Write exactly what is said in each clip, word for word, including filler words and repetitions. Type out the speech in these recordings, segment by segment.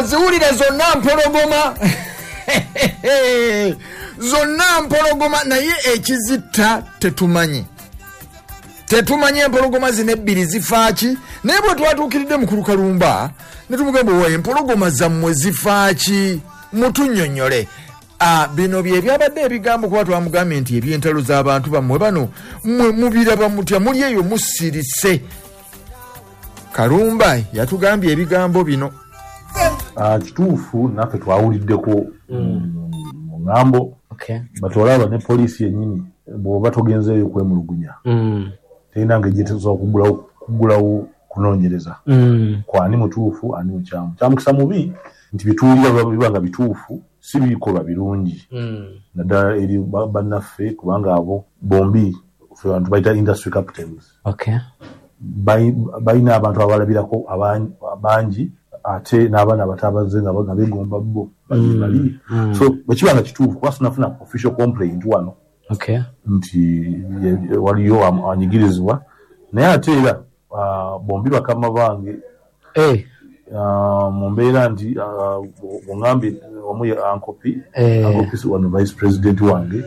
oziwulire zonna mpologoma zonna mpologoma naye ekizitta tetumanyi tetumanyi empologoma zino ebbiri zifaaki naye bwe twatuukiridde mu kulukalumba ne tumugamba wa empologoma zammwe zifaaki mutunnyonnyole. Ah, bino bye byabadde ebigambo kuba twamugambye nti eby'entalo z'abantu bammwe bano mubiraba mutya muli eyo musirise. Kalumba yatugambye ebigambo bino. Ah, kituufu naffe twawuliddeko mu ngambo batwalaba ne poliisi yennyini bw'oba togenzeeyo kwemulugunya terina ngeri tesobola kugulawo kunoonyereza kwani mutuufu ani mukyamu. Kyamukisa mubi nti bituulira biba nga bituufu si bikolwa birungi naddala eri bannaffe kubanga abo bombi ffe abantu bayita industry captains balina abantu abalabirako abangi ate n'abaana abato abazze nga begomba bo bali. So bwekiba nga kituufu kuba sinafuna official complaint wano nti waliyo anyigirizibwa naye ate era bombi bakama bange mu mbeera nti bw'ŋŋambye omu ye ankopi ankopi wano vice president wange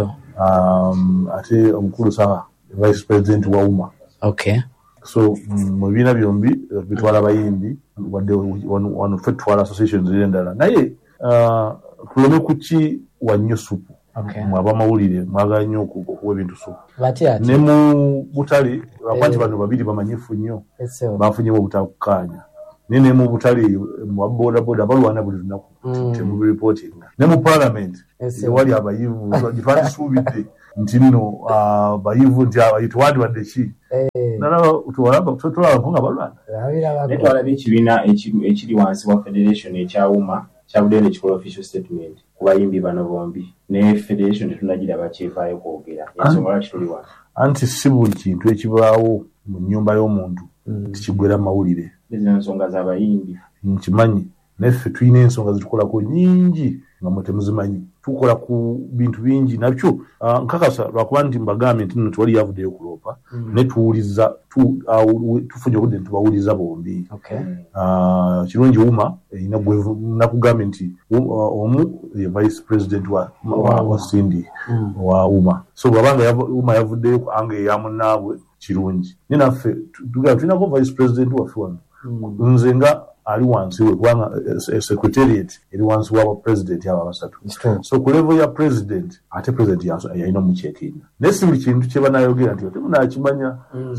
ate omukulu sawa vice president wa uma. So mu bibiina byombi bitwala bayimbi wadde wano ffe tutwala associations endala naye tuleme kuki wannyo supu mwaba mawulire mwagala nnyo okuwa ebintu supu ne mu butale lwakuba nti bano babiri bamanyifu nnyo bafunyemu obutakkaanya naye ne mu butale mu bodaboda balwana buli lunaku temubiripootinga ne mu parliament ewali abayivu gitwandisuubidde nti nno bayivu nti abayitwandibadde ki tulaba nga balwana naye twalabye ekibiina ekiri wansi wa federation ekyawuma kyabudde nekikola official statement ku bayimbi bano bombi ne federation tetunagiraba kyevaayo kwogera ensonga lwaki tuli wano anti si buli kintu ekibaawo mu nnyumba y'omuntu tikigwera mawulire ezino ensonga z'abayimbi nkimanyi naye ffe tulina ensonga zitukolako nyingi nga mwe temuzimanyi tukola ku bintu bingi nabyo nkakasa lwakuba nti mbagambye nti nno tewali yavuddeyo kuloopa ne tuwuliza tufunye obudde ne tubawuliza bombi kirungi uma nakugambye nti omu ye vice president wa sindi wa uma so bwabanga uma yavuddeyo ange eyamunaabwe kirungi naye naffe tulinako vice president waffe wano nze nga ali wansi we kubanga secretariat eri wansi wa president aba basatu so ku level ya president ate president yalina omucekinga naye si buli kintu kye banayogera nti temunakimanya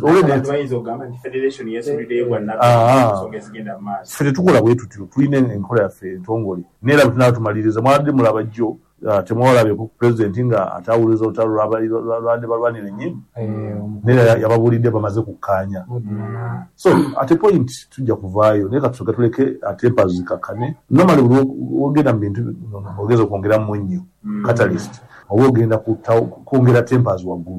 ffe tetukola bwe tutyo tulina enkola yaffe entongole naye era tunaba tumaliriza mwaladde mulaba jjo temwalabye ku president nga atawuliza olutalo lwabadde balwanira ennyimba naye yababulidde bamaze kukkaanya so ate point tujja kuvaayo naye katusoka tuleke ate pazikakane normally wogenda mu bintu ogeza okwongera mu nnyo catalyst oba ogenda kwongera tempers waggulu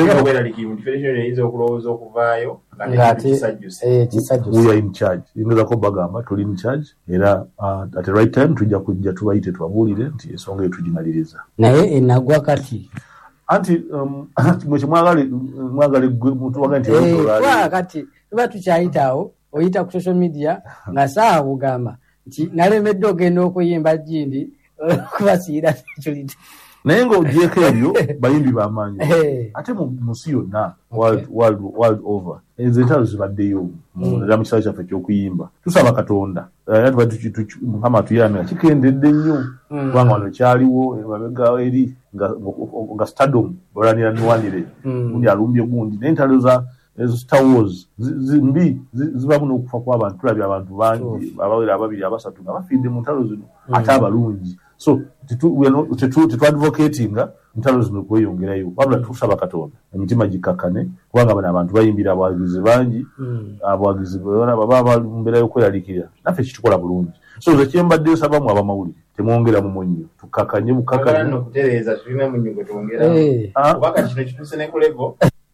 we are in charge ingezako bagamba tuli in charge era at the right time tujja kujja tubayite tubabuulire nti ensonga eyo tugimaliriza naye enagwa kati anti mwe mwagale mwagale mutubaga nti kwa kati tuba tukyayitawo oyita ku social media nga saa kugamba nti nalemedde ogenda okuyimba jindi kubasiira ekyo naye ng'ogyeko ebyo bayimbi b'amaanyi ate mu nsi yonna world over ezo entalo zibaddeyo era mu kisawo kyaffe eky'okuyimba tusaba katonda era tuba mukama tuyiramira kikendedde nnyo kubanga wano kyaliwo mabega eri nga stardom balanira nwanire gundi alumbye gundi naye entalo za ezo Star Wars zimbi zibamu n'okufa kw'abantu tulabye abantu bangi abawera ababiri abasatu nga bafidde mu ntalo zino ate abalungi so tetwadvocatinga ntalo zino kweyongerayo wabula tusaba katonda emitima gikakane kubanga bano abantu bayimbira abawagizi bangi abawagizi baba mu mbeera y'okweralikirira naffe kitukola bulungi so nze kyembadde nsabamu abamawulire temwongera mu munnyo tukakanye bukakanye okutereeza tulina munnyo gwe twongera kubanga kino kituuse ne ku level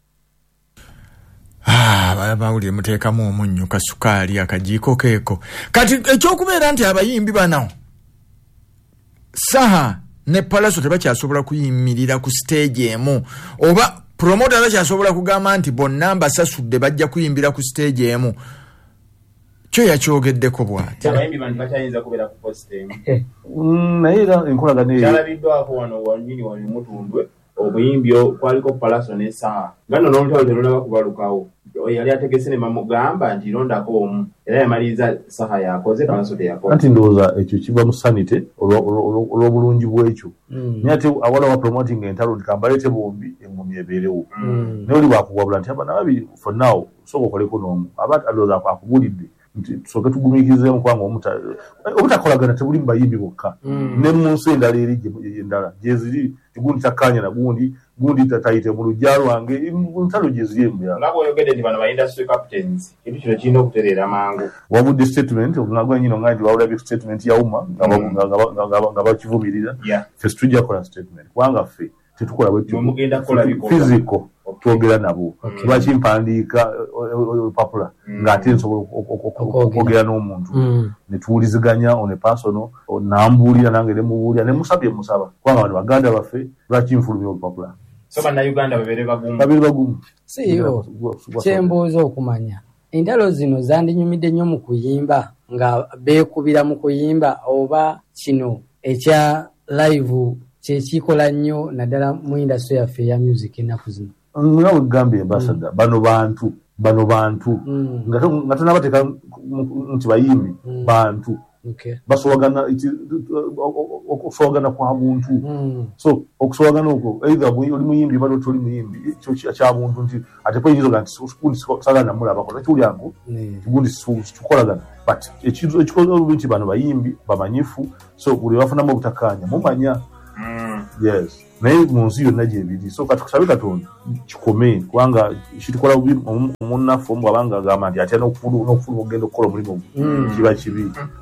Ah, bawulire muteekamu omunnyo kasukaali akajiiko keeko kati ekyokubeera nti abayimbi bano saha ne palaso tebakyasobola kuyimirira ku stage emu oba promoter bakyasobola kugamba nti bonna mbasasudde bajja kuyimbira ku stage emu kyo yakyogeddeko bw'ati abayimbi bantu bakyayinza kubeera ku postem naye era enkolagana eyo kyalabiddwako wano wanyini wali mutundwe obuyimbi kwaliko palaso n'essaawa nga nno n'olutalo terunaba kubalukawo yali ategese ne bamugamba nti londako omu era yamaliriza saha yakoze palaso teyakoze anti ndowooza ekyo kiva mu sanite olw'obulungi bw'ekyo naye ate awala wa promoting entalo nti kambaleete bombi engumi ebeerewo naye oli bwakugwabula nti abana babiri for now sooka okoleko n'omu aba ndowooza akubulidde nti tusooke tugumiikirizeemu kubanga obutakolagana tebuli mu bayimbi bokka ne mu nsi endala eri endala gyeziri gundi takkanya na gundi gundi tatayite mu lujja lwange ntalo gyeziri embeera nga bw'oyogedde nti bano ba industry captains kintu kino kirina okutereera mangu wabudde statement nga nyino nga nti wawulabye statement yawuma nga bakivumirira ffe situjja kukola statement kubanga ffe tetukola physical twogera nabo lwaki mpandiika papula ng'ate nsobola okwogera n'omuntu netuwuliziganya on a personal nambuulira nange nemubuulira nemusabye musaba kubanga bano baganda baffe lwaki nfulumya olupapula so bannayuganda babeere bagumu babeere bagumu siyo kyembuuza okumanya entalo zino zandinyumidde nnyo mu kuyimba nga beekubira mu kuyimba oba kino ekya live kyekikola nnyo naddala mu industry yaffe eya music ennaku zino nga wegambye ambasada bano bantu bano bantu nga tonabateeka nti bayimbi bantu basobagana okusobagana kwa muntu so okusobagana okwo either oli muyimbi bado toli muyimbi ekyo kya muntu nti ate poyinza nti gundi sagala namulabako tekyulyangu gundi tukolagana but ekikola nti bano bayimbi bamanyifu so buli bafunamu obutakkaanya mumanya yes naye mu nsi yonna gyebiri so katukusabe katonda kikome kubanga kitukola omunnaffe omu abanga agamba nti atya n'okufuna ogenda okukola omulimu kiba kibi